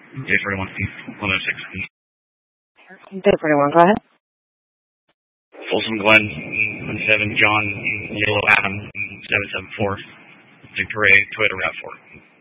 J41, 106. J41, go ahead. Folsom Glen, 17 John, Yellow Adam, 774. Victoria, Toyota RAV4.